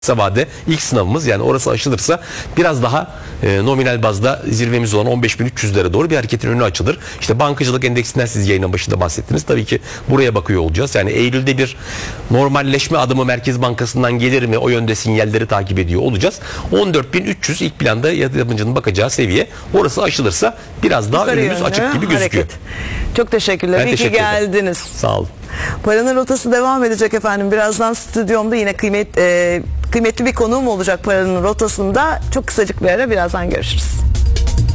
Kısa vade ilk sınavımız, yani orası aşılırsa biraz daha nominal bazda zirvemiz olan 15.300'lere doğru bir hareketin önü açılır. İşte bankacılık endeksinden siz yayının başında bahsettiniz. Tabii ki buraya bakıyor olacağız. Yani Eylül'de bir normalleşme adımı Merkez Bankası'ndan gelir mi? O yönde sinyalleri takip ediyor olacağız. 14.300 ilk planda yatırımcının bakacağı seviye. Orası aşılırsa biraz daha Yukarı önümüz yönlü açık gibi gözüküyor. hareket. Çok teşekkürler. Ben İyi ki teşekkür ederim. geldiniz. Sağ olun. Paranın rotası devam edecek efendim. Birazdan stüdyomda yine kıymetli bir konuğum olacak paranın rotasında. Çok kısacık bir ara, birazdan görüşürüz.